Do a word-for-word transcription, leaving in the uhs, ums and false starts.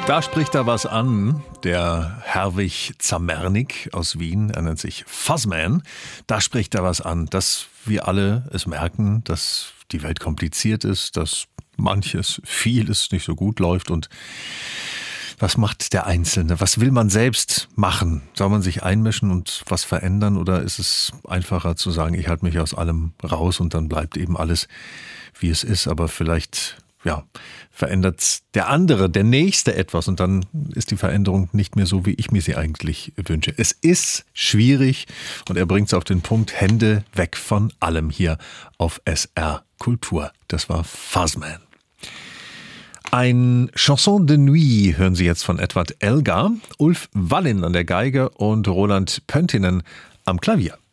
Da spricht er was an, der Herwig Zamernik aus Wien, er nennt sich Fuzzman. Da spricht er was an, dass wir alle es merken, dass die Welt kompliziert ist, dass manches, vieles nicht so gut läuft. Und was macht der Einzelne? Was will man selbst machen? Soll man sich einmischen und was verändern, oder ist es einfacher zu sagen, ich halte mich aus allem raus und dann bleibt eben alles, wie es ist, aber vielleicht ja, verändert der andere, der Nächste etwas und dann ist die Veränderung nicht mehr so, wie ich mir sie eigentlich wünsche. Es ist schwierig und er bringt es auf den Punkt, Hände weg von allem hier auf S R Kultur. Das war Fuzzman. Ein Chanson de Nuit hören Sie jetzt von Edward Elgar, Ulf Wallin an der Geige und Roland Pöntinen am Klavier.